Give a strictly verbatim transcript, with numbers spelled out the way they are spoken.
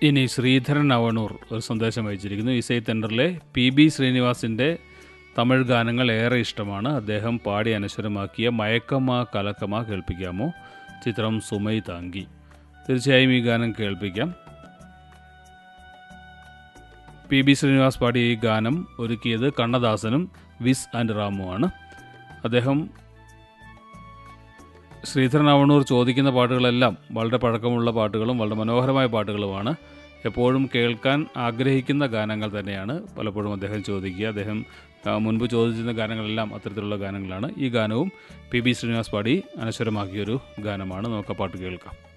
ഇനി ശ്രീധരൻ അവണൂർ ഒരു സന്ദേശം അയച്ചിരിക്കുന്നു. ഇസൈ തെൻഡറിലെ പി ബി ശ്രീനിവാസിൻ്റെ തമിഴ് ഗാനങ്ങൾ ഏറെ ഇഷ്ടമാണ്. അദ്ദേഹം പാടി അനശ്വരമാക്കിയ മയക്കമാ കലക്കമാ കേൾപ്പിക്കാമോ? ചിത്രം സുമൈ താങ്കി. തീർച്ചയായും ഈ ഗാനം കേൾപ്പിക്കാം. പി ബി ശ്രീനിവാസ് പാടിയ ഈ ഗാനം ഒരുക്കിയത് കണ്ണദാസനും വിസ് ആൻഡ് റാമുമാണ്. അദ്ദേഹം ശ്രീധരൻ അവണൂർ ചോദിക്കുന്ന പാട്ടുകളെല്ലാം വളരെ പഴക്കമുള്ള പാട്ടുകളും വളരെ മനോഹരമായ പാട്ടുകളുമാണ്. എപ്പോഴും കേൾക്കാൻ ആഗ്രഹിക്കുന്ന ഗാനങ്ങൾ തന്നെയാണ് പലപ്പോഴും അദ്ദേഹം ചോദിക്കുക. അദ്ദേഹം മുൻപ് ചോദിച്ചിരുന്ന ഗാനങ്ങളെല്ലാം അത്തരത്തിലുള്ള ഗാനങ്ങളാണ്. ഈ ഗാനവും പി ബി ശ്രീനിവാസ് പാടി അനശ്വരമാക്കിയൊരു ഗാനമാണ്. നമുക്ക് ആ പാട്ട് കേൾക്കാം.